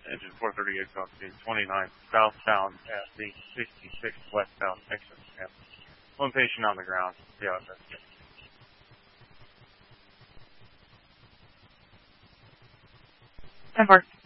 engine 438 going to 29 southbound at the 66 westbound exit. Yeah. One patient on the ground. Yeah, that's it. That worked.